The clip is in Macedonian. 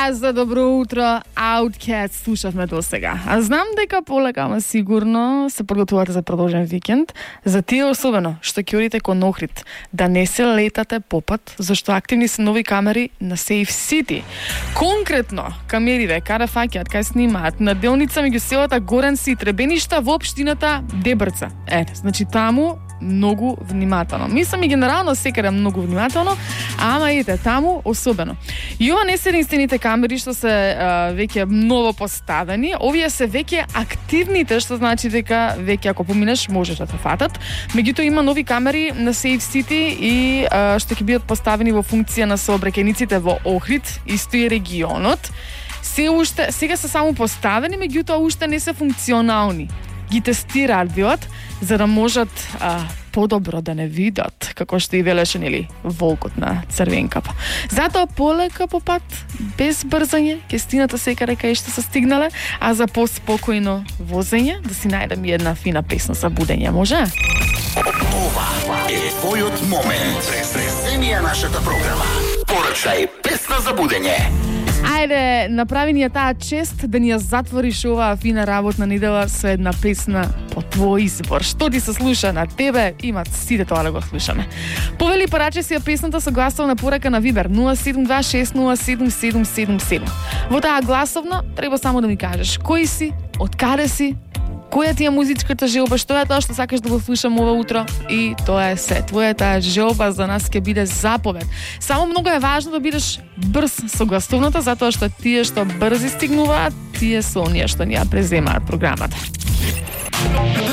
За добро утро, Outcast слушавме до сега. А знам дека полека, ама сигурно се подготвувате за продолжен викенд. За тие особено, што ќе одите кон Охрид, да не се летате по пат, зашто активни се нови камери на Safe City. Конкретно, камерите каде фаќаат, кај снимаат на делница меѓу селата Горенци и Требеништа во општината Дебрца. Значи таму многу внимателно. Мислам и генерално секаде многу внимателно, ама ете таму особено. И ова не се единствените камери што се веќе ново поставени, овие се веќе активните, што значи дека веќе ако поминеш можеш да те фатат. Меѓутоа има нови камери на Safe City и што ќе бидат поставени во функција на сообраќајниците во Охрид, исто и регионот. Сега се само поставени, меѓутоа уште не се функционални. Ги тестираат билат, за да можат подобро да не видат, како што и велеше нели волкот на Црвенкапа. Затоа полека по пат, без брзање, ќе стигнете секаде кај што се стигнале, а за поспокојно возење да си најдем една фина песна за будење, може? Ова е твојот момент. Преземи нашата програма. Порачај песна за будење. Ајде, направи ни ја таа чест да ни ја затвориш оваа фина работна недела со една песна по твој избор. Што ти се слуша на тебе, имат сите тоа да го слушаме. Повели пораче си ја песната со гласовна порака на Вибер 072607777. Во таа гласовна треба само да ми кажеш кој си, од каде си, која ти е музичката желба, што е тоа што сакаш да го слушам ова утро, и тоа е се. Твојата желба за нас ќе биде заповед. Само многу е важно да бидеш брз со гласовната, затоа што тие што брзи стигнуваат, тие се оние што ни ја преземаат програмата.